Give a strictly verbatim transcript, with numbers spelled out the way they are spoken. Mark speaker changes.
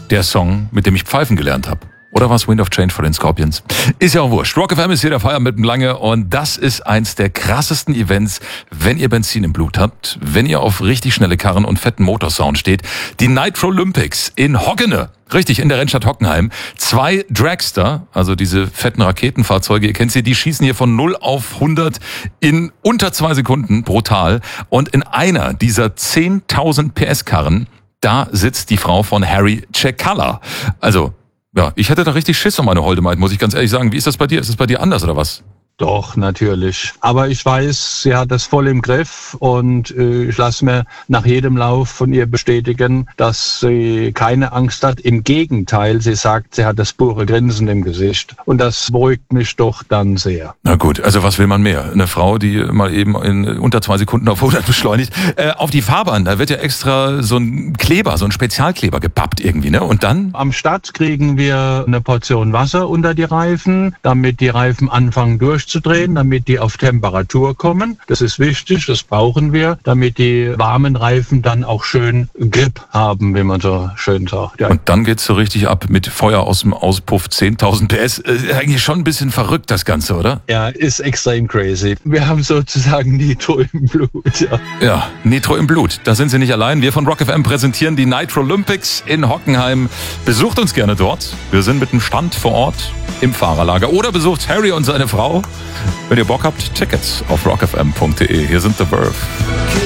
Speaker 1: der Song, mit dem ich pfeifen gelernt habe. Oder was Wind of Change von den Scorpions? Ist ja auch wurscht. Rock F M ist hier der Feier mitten lange und das ist eins der krassesten Events, wenn ihr Benzin im Blut habt, wenn ihr auf richtig schnelle Karren und fetten Motorsound steht. Die Nitro Olympics in Hoggene. Richtig, in der Rennstadt Hockenheim. Zwei Dragster, also diese fetten Raketenfahrzeuge, ihr kennt sie, die schießen hier von null auf hundert in unter zwei Sekunden, brutal. Und in einer dieser zehntausend P S Karren, da sitzt die Frau von Harry Cekala. Also, ja, ich hätte da richtig Schiss um meine Holdemite, muss ich ganz ehrlich sagen. Wie ist das bei dir? Ist es bei dir anders oder was?
Speaker 2: Doch, natürlich. Aber ich weiß, sie hat das voll im Griff und äh, ich lasse mir nach jedem Lauf von ihr bestätigen, dass sie keine Angst hat. Im Gegenteil, sie sagt, sie hat das pure Grinsen im Gesicht. Und das beruhigt mich doch dann sehr.
Speaker 1: Na gut, also was will man mehr? Eine Frau, die mal eben in unter zwei Sekunden auf hundert beschleunigt. Äh, auf die Fahrbahn, da wird ja extra so ein Kleber, so ein Spezialkleber gepappt irgendwie, ne? Und dann?
Speaker 2: Am Start kriegen wir eine Portion Wasser unter die Reifen, damit die Reifen anfangen durchzudrehen. zu drehen, damit die auf Temperatur kommen. Das ist wichtig, das brauchen wir, damit die warmen Reifen dann auch schön Grip haben, wie man so schön sagt. Ja.
Speaker 1: Und dann geht's so richtig ab mit Feuer aus dem Auspuff, zehntausend P S. Äh, eigentlich schon ein bisschen verrückt, das Ganze, oder?
Speaker 2: Ja, ist extrem crazy. Wir haben sozusagen Nitro im Blut. Ja,
Speaker 1: ja Nitro im Blut. Da sind Sie nicht allein. Wir von Rock F M präsentieren die Nitro Olympics in Hockenheim. Besucht uns gerne dort. Wir sind mit dem Stand vor Ort im Fahrerlager. Oder besucht Harry und seine Frau. Wenn ihr Bock habt, Tickets auf rock f m punkt d e. Hier sind The Verve.